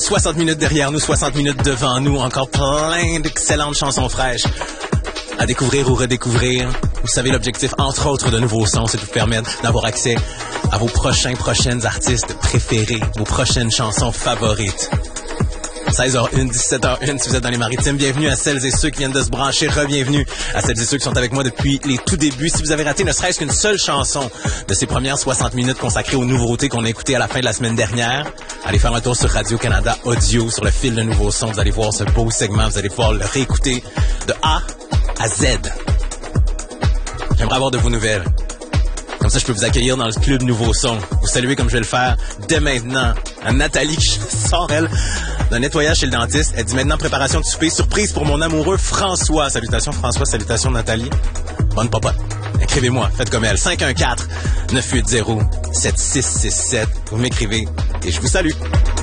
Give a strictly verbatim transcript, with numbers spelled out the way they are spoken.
soixante minutes derrière nous, soixante minutes devant nous, encore plein d'excellentes chansons fraîches à découvrir ou redécouvrir. Vous savez, l'objectif, entre autres, de Nouveaux Sons, c'est de vous permettre d'avoir accès à vos prochains, prochaines artistes préférés, vos prochaines chansons favorites. seize heures une, dix-sept heures une, si vous êtes dans les maritimes, bienvenue à celles et ceux qui viennent de se brancher, re-bienvenue à celles et ceux qui sont avec moi depuis les tout débuts. Si vous avez raté ne serait-ce qu'une seule chanson de ces premières soixante minutes consacrées aux nouveautés qu'on a écoutées à la fin de la semaine dernière, allez faire un tour sur Radio-Canada Audio, sur le fil de Nouveaux Sons, vous allez voir ce beau segment, vous allez pouvoir le réécouter de A à Z. J'aimerais avoir de vos nouvelles. Comme ça, je peux vous accueillir dans le club Nouveaux Sons. Vous saluer comme je vais le faire dès maintenant à Nathalie qui sort, elle, d'un nettoyage chez le dentiste. Elle dit maintenant préparation de souper. Surprise pour mon amoureux François. Salutations François, salutations Nathalie. Bonne popote. Écrivez-moi, faites comme elle. cinq un quatre, neuf huit zéro, sept six six sept. Vous m'écrivez et je vous salue.